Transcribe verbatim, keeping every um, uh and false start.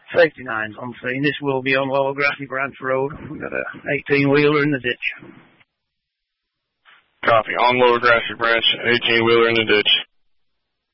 Safety nine's on scene. This will be on Lower Grassy Branch Road. We've got a eighteen-wheeler in the ditch. Copy. On Lower Grassy Branch, eighteen-wheeler in the ditch.